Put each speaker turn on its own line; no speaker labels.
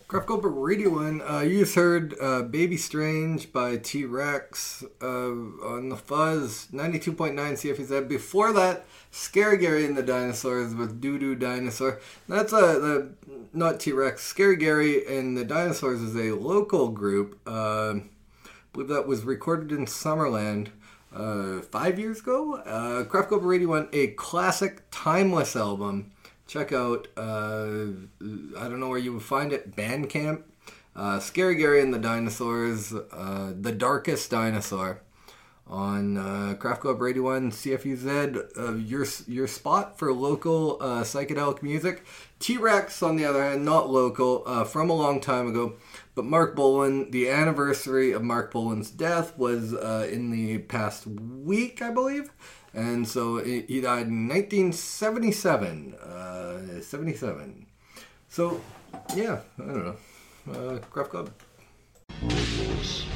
Craft Goldberg Radio 1. You just heard Baby Strange by T-Rex on the Fuzz, 92.9 CFZ. Before that, Scary Gary and the Dinosaurs with Doo Doo Dinosaur. That's not T-Rex. Scary Gary and the Dinosaurs is a local group. I believe that was recorded in Summerland 5 years ago. Craft Goldberg Radio 1, a classic, timeless album. Check out, I don't know where you would find it, Bandcamp. Scary Gary and the Dinosaurs, The Darkest Dinosaur on Craft Club Radio 1, CFUZ, your spot for local psychedelic music. T-Rex, on the other hand, not local, from a long time ago. But Mark Bolan, the anniversary of Mark Bolan's death was in the past week, I believe. And so he died in 1977. 77. So, yeah, I don't know. Craft Club.